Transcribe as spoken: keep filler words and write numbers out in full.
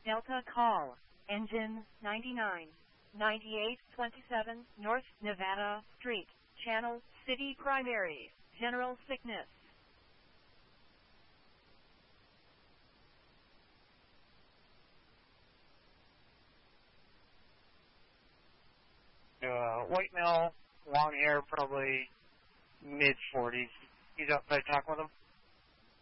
Delta call, engine ninety-nine, ninety-eight twenty-seven North Nevada Street, Channel City Primary, General Sickness. Uh, white male, long hair, probably mid forties. He's outside talking with him.